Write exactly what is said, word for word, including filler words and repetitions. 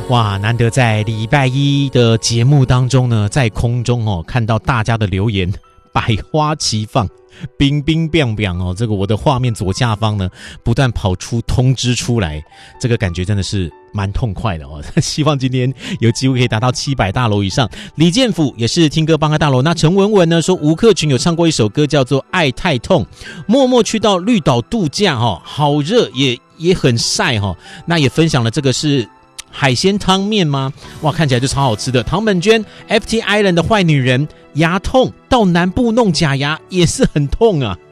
哇，难得在礼拜一的节目当中呢，在空中哦看到大家的留言，百花齐放，冰冰冰冰哦，这个我的画面左下方呢不断跑出通知出来，这个感觉真的是蛮痛快的哦。希望今天有机会可以达到七百大楼以上。李建甫也是听歌帮开大楼。那陈文文呢说吴克群有唱过一首歌叫做《爱太痛》，默默去到绿岛度假哈、哦，好热也也很晒哈、哦。那也分享了这个是海鲜汤面吗？哇，看起来就超好吃的。唐本娟 F T Island 的坏女人，牙痛到南部弄假牙也是很痛啊。